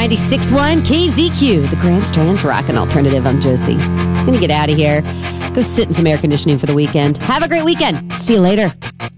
96.1 KZQ, the Grand Strand's Rockin' Alternative. I'm Josie. Gonna get out of here. Go sit in some air conditioning for the weekend. Have a great weekend. See you later.